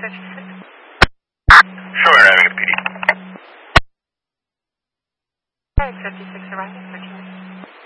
56. Sure, we're having a PD. 56 arriving,